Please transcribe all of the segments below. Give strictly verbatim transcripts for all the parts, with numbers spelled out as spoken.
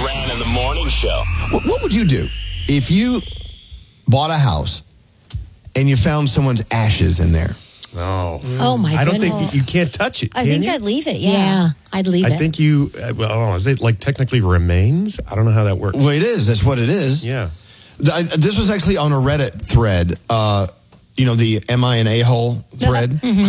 Duran in the morning show. What, what would you do if you bought a house and you found someone's ashes in there? Oh, Oh, my I don't goodness. think you can't touch it. I can think you? I'd leave it. Yeah. Yeah, I'd leave I it. think you. uh, Well, I don't know, is it like technically remains? I don't know how that works. Well, it is. That's what it is. Yeah. I, this was actually on a Reddit thread. Uh, you know, the Am I an A-hole thread?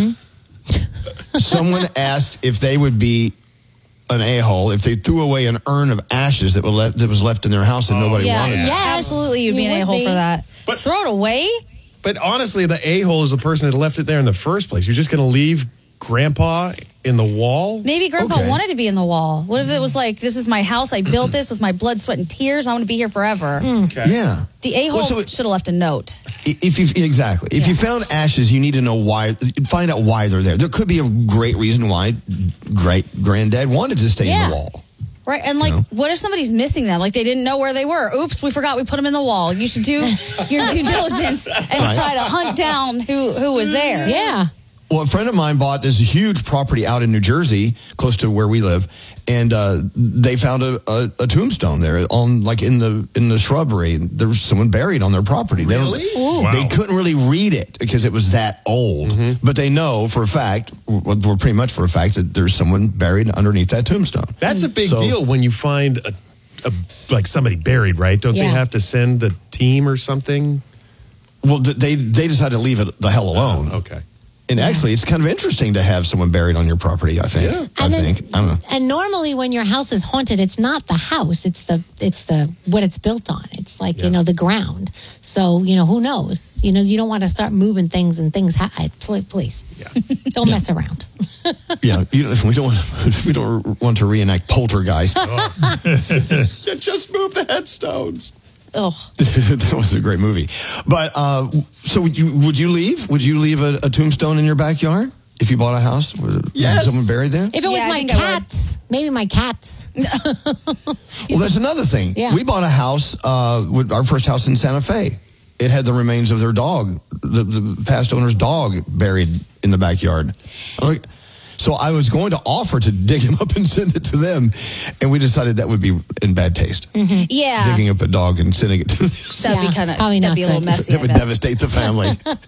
Mm-hmm. Someone asked if they would be an a-hole if they threw away an urn of ashes that was left, that was left in their house and nobody Yeah, wanted it. Yes, absolutely. You'd be you an would a-hole be. for that. But- Throw it away? But honestly, the a-hole is the person that left it there in the first place. You're just going to leave Grandpa in the wall? Maybe Grandpa Okay. wanted to be in the wall. What if it was like, this is my house, I built this with my blood, sweat, and tears, I want to be here forever. Okay. Yeah. The a-hole Well, so it- should have left a note. If you exactly, if you found ashes, you need to know why. Find out why they're there. There could be a great reason why great granddad wanted to stay in Yeah. the wall. Right, and like, You know? what if somebody's missing them? Like, they didn't know where they were. Oops, we forgot we put them in the wall. You should do your due diligence and Right. try to hunt down who, who was there. Yeah. Well, a friend of mine bought this huge property out in New Jersey, close to where we live, and uh, they found a, a, a tombstone there on, like in the in the shrubbery. There was someone buried on their property. They don't- Really? Wow. They couldn't really read it because it was that old, but they know for a fact, well, well, pretty much for a fact, that there's someone buried underneath that tombstone. That's a big So- deal when you find a, a like somebody buried, right? Don't they Yeah. have to send a team or something? Well, th- they they decided to leave it the hell alone. Okay. And actually, it's kind of interesting to have someone buried on your property. I think. Yeah. I And then- think. I don't know. And normally, when your house is haunted, it's not the house; it's the it's the what it's built on. It's like Yeah. you know the ground. So you know who knows? You know you don't want to start moving things and things. Ha- please, please, Yeah. don't mess around. Yeah, you, we don't want we don't want to reenact Poltergeist. Yeah, just move the headstones. Oh, That was a great movie. But uh, so would you would you leave? Would you leave a, a tombstone in your backyard if you bought a house with Yes. someone buried there? If it Yeah, was I my think I would. cats, maybe my cats. Well, there's another thing. Yeah. We bought a house, uh, with our first house in Santa Fe. It had the remains of their dog, the, the past owner's dog, buried in the backyard. Like, So I was going to offer to dig him up and send it to them, and we decided that would be in bad taste. yeah. Digging up a dog and sending it to them. That'd Yeah, be kind of, probably that'd not be a little good. messy. That I would bet. devastate the family.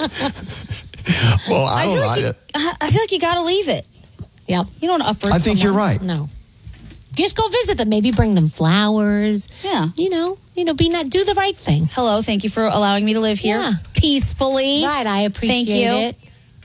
Well, I, I don't feel know. like you, I- I feel like you got to leave it. Yep. You don't uproot I think you're someone. right. No. Just go visit them. Maybe bring them flowers. Yeah. You know. You know. Be not. Do the right thing. Hello, thank you for allowing me to live here Yeah. peacefully. Right. I appreciate Thank you. it.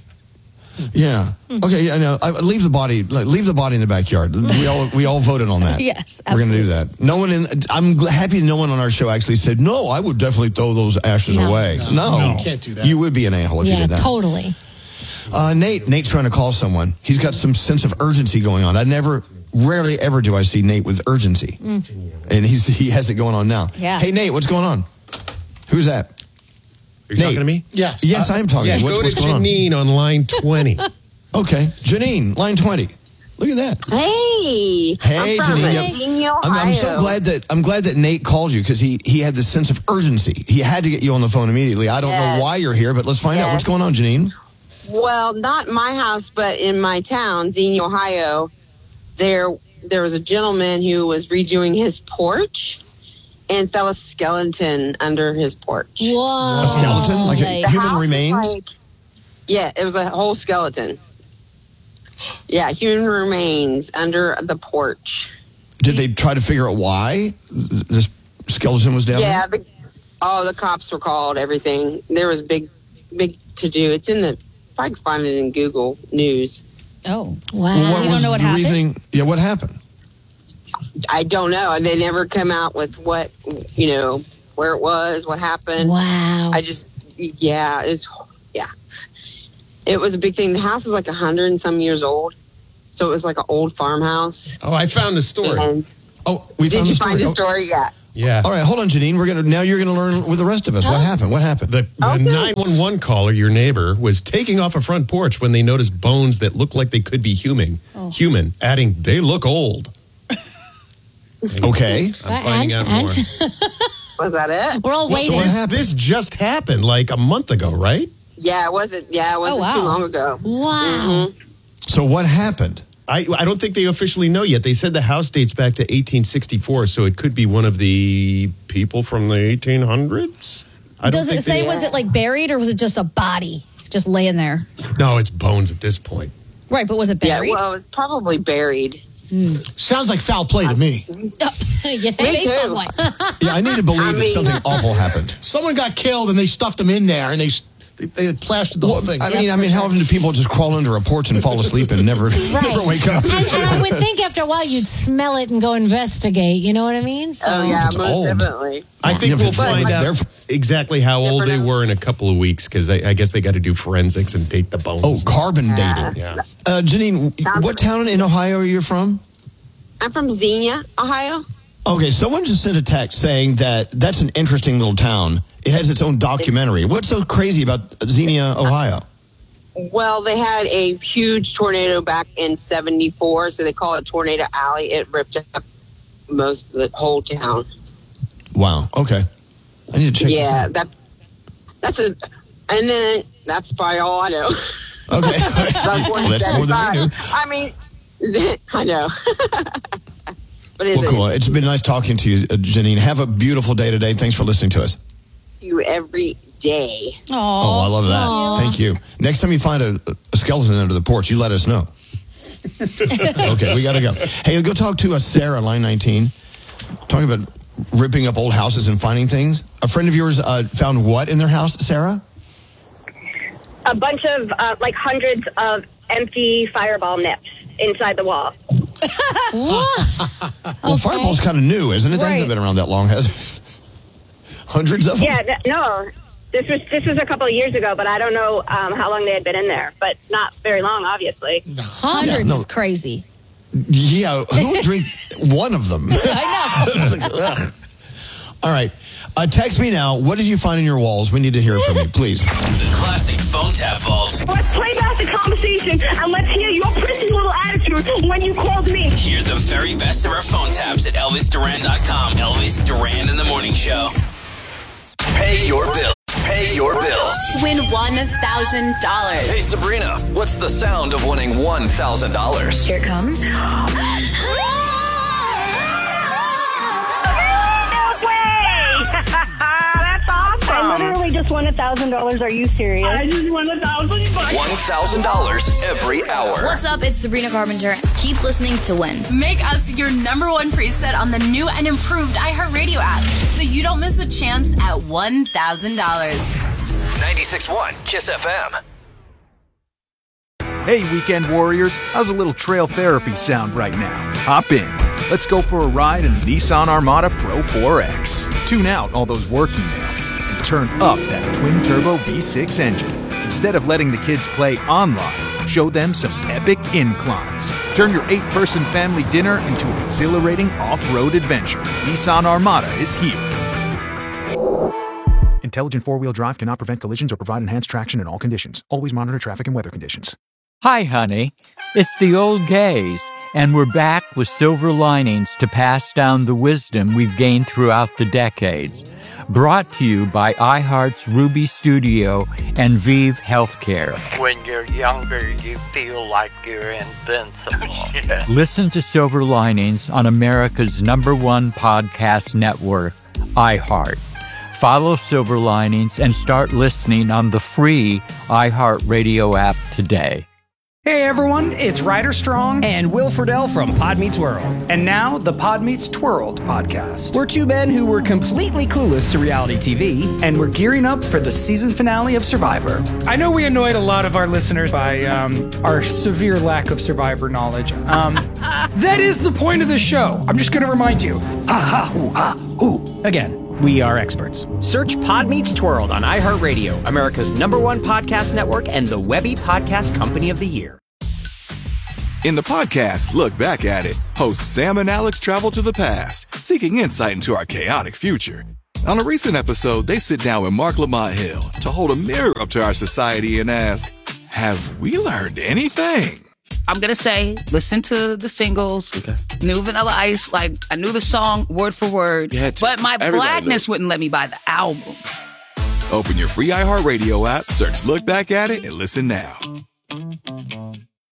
Yeah. Okay. Yeah. No, I, leave the body. like, Leave the body in the backyard. We all we all voted on that. Yes, we're going to do absolutely. that. No one in. I'm gl- happy no one on our show actually said no. I would definitely throw those ashes No. away. No, No. Can't do that. You would be an a-hole if you Yeah. did that. Totally. Uh, Nate. Nate's trying to call someone. He's got some sense of urgency going on. I never, rarely ever do I see Nate with urgency, and he's he has it going on now. Yeah. Hey Nate, what's going on? Who's that? Are you Nate. talking to me? Yeah. Yes, I am talking. Yeah, to you. What- go what's to going on? Janine on line twenty. Okay, Janine, line twenty. Look at that. Hey, Hey, I'm from Janine. Virginia, I'm, I'm so Ohio. glad that I'm glad that Nate called you because he he had this sense of urgency. He had to get you on the phone immediately. I don't Yes. know why you're here, but let's find out Yes. what's going on, Janine. Well, not my house, but in my town, Xenia, Ohio, there there was a gentleman who was redoing his porch and fell a skeleton under his porch. Whoa. A skeleton, like yikes. a The human house is remains. like- yeah, it was a whole skeleton. Yeah, human remains under the porch. Did they try to figure out why this skeleton was down? Yeah, the, oh, the cops were called. Everything there was big, big to do. It's in the. If I can find it in Google News. Oh. Wow. Well, what You don't was know what the happened? reasoning? Yeah, what happened? I don't know. They never come out with what, you know, where it was, what happened. Wow. I just, yeah, it's, yeah. It was a big thing. The house is like a hundred and some years old. So it was like an old farmhouse. Oh, I found the story. And Oh, we did found you the story. find the Oh, story? Yeah. Yeah. all right, hold on, Janine. We're gonna now. You're gonna learn with the rest of us. What happened? What happened? The, the Okay. nine one one caller, your neighbor, was taking off a front porch when they noticed bones that looked like they could be human. Oh. Human, adding, they look old. Okay. I'm finding And- out and- more. Was that it? We're all Well, so waiting. what This, happened? this just happened like a month ago, right? Yeah, it wasn't. Yeah, it wasn't Oh, wow. too long ago. Wow. Mhm. So what happened? I, I don't think they officially know yet. They said the house dates back to eighteen sixty-four, so it could be one of the people from the eighteen hundreds. I Does don't it think say, they- was it like buried or was it just a body just laying there? No, it's bones at this point. Right, but was it Yeah, buried? well, it's probably buried. Sounds like foul play to me. you think Me based too. on what? Yeah, I need to believe I that mean- something awful happened. Someone got killed and they stuffed him in there and they they, they had plastered the whole thing. I mean, I mean, how often do people just crawl under a porch and fall asleep and never, never wake up? And, and I would think after a while you'd smell it and go investigate. You know what I mean? So, Oh, yeah, it's most old. definitely. I think If we'll it's- find it's out there for- exactly how old they Different- were in a couple of weeks because I, I guess they got to do forensics and date the bones. Oh, carbon dating. yeah. Uh, Janine, Sounds what town in Ohio are you from? I'm from Xenia, Ohio. Okay, someone just sent a text saying that that's an interesting little town. It has its own documentary. What's so crazy about Xenia, Ohio? Well, they had a huge tornado back in seventy-four, so they call it Tornado Alley. It ripped up most of the whole town. Wow. Okay. I need to check Yeah, this that that's a, and then that's probably all I know. out. Okay. That's Well, that's more than I knew. I mean, I know. But it's Well, cool. It's been nice talking to you, uh, Janine. Have a beautiful day today. Thanks for listening to us. you every day. Oh, I love that. Thank you. Next time you find a, a skeleton under the porch, you let us know. Okay, we got to go. Hey, go talk to uh, Sarah, line nineteen. Talking about ripping up old houses and finding things. A friend of yours uh, found what in their house, Sarah? A bunch of, uh, like hundreds of empty fireball nips inside the wall. Well, Fireball's kind of new, isn't it? That hasn't Right. been around that long, has it? Hundreds of them? Yeah, th- no. This was this was a couple of years ago, but I don't know um, how long they had been in there. But not very long, obviously. Hundreds Yeah, no. is crazy. Yeah, who would drink one of them? I know. All right. Uh, text me now. What did you find in your walls? We need to hear from you, please. The classic phone tap vault. Let's play back the conversation and let's hear your prissy little attitude when you called me. Hear the very best of our phone taps at Elvis Duran dot com. Elvis Duran in the Morning Show. Pay your bill. Pay your bills. Win one thousand dollars. Hey, Sabrina, what's the sound of winning one thousand dollars? Here it comes. That's awesome. I literally just won a thousand dollars. Are you serious? I just won a thousand bucks. one thousand dollars every hour. What's up? It's Sabrina Carpenter. Keep listening to win. Make us your number one preset on the new and improved iHeartRadio app so you don't miss a chance at one thousand dollars. ninety-six point one Kiss F M. Hey, weekend warriors, how's a little trail therapy sound right now? Hop in. Let's go for a ride in the Nissan Armada Pro four X. Tune out all those work emails and turn up that twin-turbo V six engine. Instead of letting the kids play online, show them some epic inclines. Turn your eight-person family dinner into an exhilarating off-road adventure. Nissan Armada is here. Intelligent four-wheel drive cannot prevent collisions or provide enhanced traction in all conditions. Always monitor traffic and weather conditions. Hi, honey. It's the old gays, and we're back with silver linings to pass down the wisdom we've gained throughout the decades. Brought to you by iHeart's Ruby Studio and Vive Healthcare. When you're younger, you feel like you're invincible. Yeah. Listen to Silver Linings on America's number one podcast network, iHeart. Follow Silver Linings and start listening on the free iHeartRadio app today. Hey everyone, it's Ryder Strong and Will Friedle from Pod Meets World. And now, the Pod Meets Twirled podcast. We're two men who were completely clueless to reality T V, and we're gearing up for the season finale of Survivor. I know we annoyed a lot of our listeners by um, our severe lack of Survivor knowledge. Um, that is the point of the show. I'm just going to remind you. Ha ha hoo ha hoo. Again, we are experts. Search Pod Meets Twirled on iHeartRadio, America's number one podcast network and the Webby Podcast Company of the Year. In the podcast, Look Back at It, hosts Sam and Alex travel to the past, seeking insight into our chaotic future. On a recent episode, they sit down with Mark Lamont Hill to hold a mirror up to our society and ask, have we learned anything? I'm going to say, listen to the singles, okay. New Vanilla Ice, like, I knew the song word for word, but my blackness wouldn't let me buy the album. Open your free iHeartRadio app, search Look Back at It, and listen now.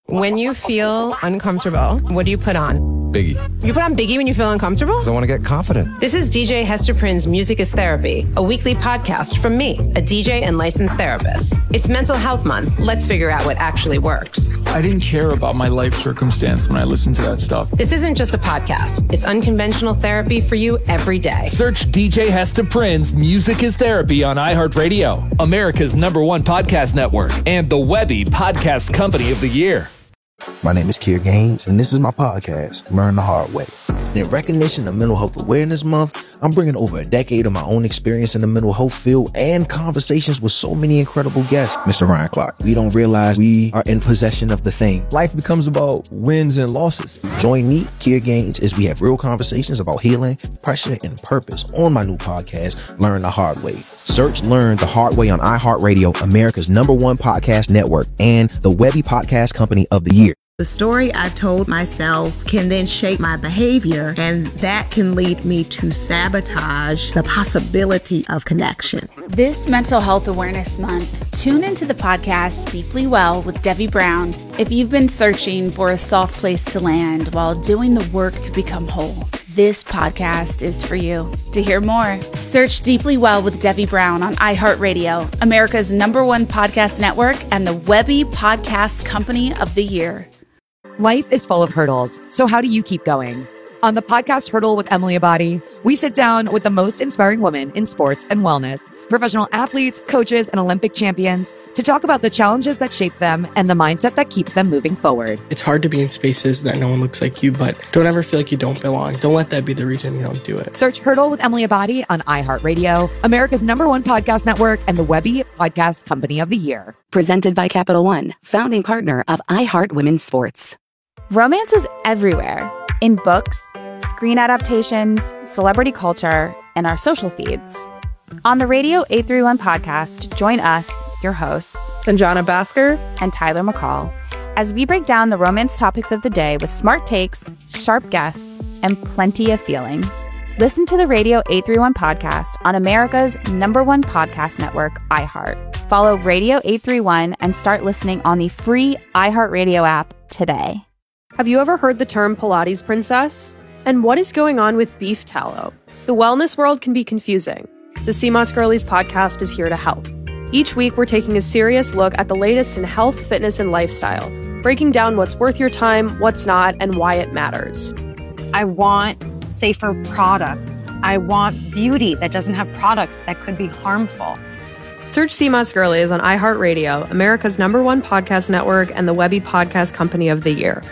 When you feel uncomfortable, what do you put on? Biggie. You put on Biggie when you feel uncomfortable? Because I want to get confident. This is D J Hester Prynne's Music is Therapy, a weekly podcast from me, a D J and licensed therapist. It's Mental Health Month. Let's figure out what actually works. I didn't care about my life circumstance when I listened to that stuff. This isn't just a podcast. It's unconventional therapy for you every day. Search D J Hester Prynne's Music is Therapy on iHeartRadio, America's number one podcast network, and the Webby Podcast Company of the Year. My name is Kier Gaines, and this is my podcast, Learn the Hard Way. In recognition of Mental Health Awareness Month, I'm bringing over a decade of my own experience in the mental health field and conversations with so many incredible guests. Mister Ryan Clark, we don't realize we are in possession of the thing. Life becomes about wins and losses. Join me, Kier Gaines, as we have real conversations about healing, pressure, and purpose on my new podcast, Learn the Hard Way. Search Learn the Hard Way on iHeartRadio, America's number one podcast network, and the Webby Podcast Company of the Year. The story I've told myself can then shape my behavior, and that can lead me to sabotage the possibility of connection. This Mental Health Awareness Month, tune into the podcast Deeply Well with Debbie Brown if you've been searching for a soft place to land while doing the work to become whole. This podcast is for you. To hear more, search Deeply Well with Debbie Brown on iHeartRadio, America's number one podcast network, and the Webby Podcast Company of the Year. Life is full of hurdles, so how do you keep going? On the podcast Hurdle with Emily Abadi, we sit down with the most inspiring women in sports and wellness, professional athletes, coaches, and Olympic champions to talk about the challenges that shape them and the mindset that keeps them moving forward. It's hard to be in spaces that no one looks like you, but don't ever feel like you don't belong. Don't let that be the reason you don't do it. Search Hurdle with Emily Abadi on iHeartRadio, America's number one podcast network, and the Webby Podcast Company of the Year. Presented by Capital One, founding partner of iHeart Women's Sports. Romance is everywhere. In books, screen adaptations, celebrity culture, and our social feeds. On the Radio eight thirty-one podcast, join us, your hosts, Sanjana Bhaskar and Tyler McCall, as we break down the romance topics of the day with smart takes, sharp guests, and plenty of feelings. Listen to the Radio eight thirty-one podcast on America's number one podcast network, iHeart. Follow Radio eight thirty-one and start listening on the free iHeartRadio app today. Have you ever heard the term Pilates princess? And what is going on with beef tallow? The wellness world can be confusing. The C M O S Girlies podcast is here to help. Each week, we're taking a serious look at the latest in health, fitness, and lifestyle, breaking down what's worth your time, what's not, and why it matters. I want safer products. I want beauty that doesn't have products that could be harmful. Search C M O S Girlies on iHeartRadio, America's number one podcast network, and the Webby Podcast Company of the Year.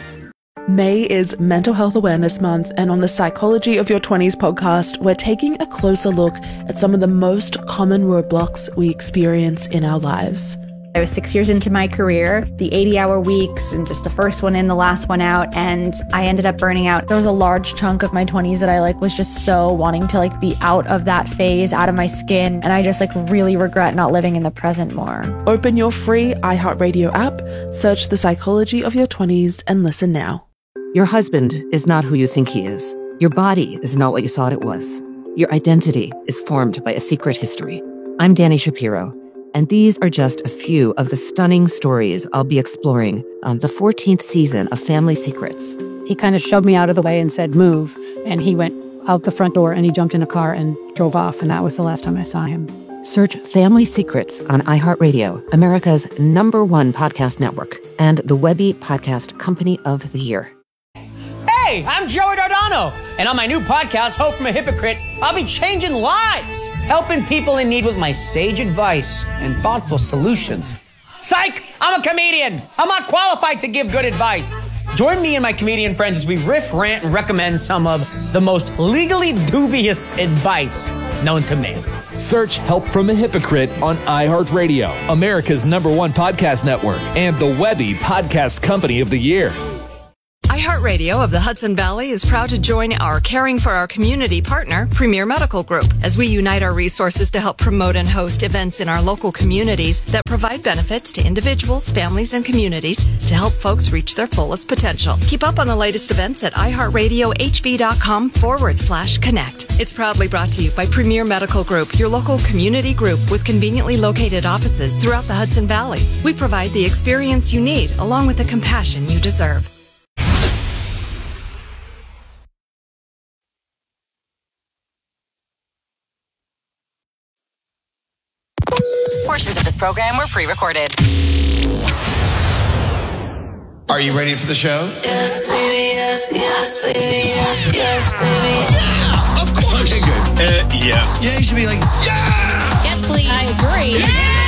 May is Mental Health Awareness Month, and on the Psychology of Your twenties podcast, we're taking a closer look at some of the most common roadblocks we experience in our lives. I was six years into my career, the eighty-hour weeks, and just the first one in, the last one out, and I ended up burning out. There was a large chunk of my twenties that I like was just so wanting to like be out of that phase, out of my skin, and I just like really regret not living in the present more. Open your free iHeartRadio app, search The Psychology of Your twenties, and listen now. Your husband is not who you think he is. Your body is not what you thought it was. Your identity is formed by a secret history. I'm Danny Shapiro, and these are just a few of the stunning stories I'll be exploring on the fourteenth season of Family Secrets. He kind of shoved me out of the way and said, move. And he went out the front door and he jumped in a car and drove off. And that was the last time I saw him. Search Family Secrets on iHeartRadio, America's number one podcast network, and the Webby Podcast Company of the Year. Hey, I'm Joey Dardano, and on my new podcast, Hope from a Hypocrite, I'll be changing lives, helping people in need with my sage advice and thoughtful solutions. Psych! I'm a comedian. I'm not qualified to give good advice. Join me and my comedian friends as we riff, rant, and recommend some of the most legally dubious advice known to man. Search Help from a Hypocrite on iHeartRadio, America's number one podcast network, and the Webby Podcast Company of the Year. iHeartRadio of the Hudson Valley is proud to join our Caring for Our Community partner, Premier Medical Group, as we unite our resources to help promote and host events in our local communities that provide benefits to individuals, families, and communities to help folks reach their fullest potential. Keep up on the latest events at iHeartRadioHV.com forward slash connect. It's proudly brought to you by Premier Medical Group, your local community group with conveniently located offices throughout the Hudson Valley. We provide the experience you need along with the compassion you deserve. Portions of this program were pre-recorded. Are you ready for the show? Yes, baby, yes, yes, baby, yes, yes, baby. Yeah, of course. Okay, good. Uh, yeah. Yeah, you should be like, yeah! Yes, please. I agree. Yeah!